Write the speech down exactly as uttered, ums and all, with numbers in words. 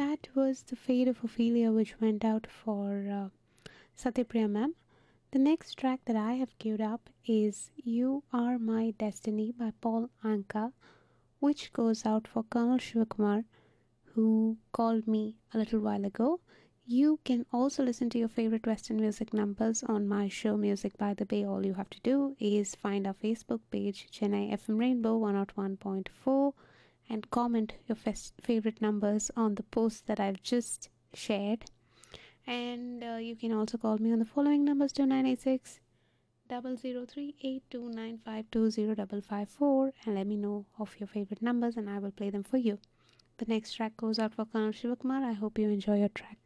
that was The Fate of Ophelia, which went out for uh, Satyapriya ma'am. The next track that I have queued up is You Are My Destiny by Paul Anka, which goes out for Colonel Shivakumar, who called me a little while ago. You can also listen to your favorite Western music numbers on my show Music by the Bay. All you have to do is find our Facebook page, Chennai F M Rainbow one oh one point four, and comment your fes- favorite numbers on the post that I've just shared. And uh, you can also call me on the following numbers: two nine eight six double zero three eight two nine five two zero double five four, and let me know of your favorite numbers and I will play them for you. The next track goes out for Colonel Shivakumar. I hope you enjoy your track.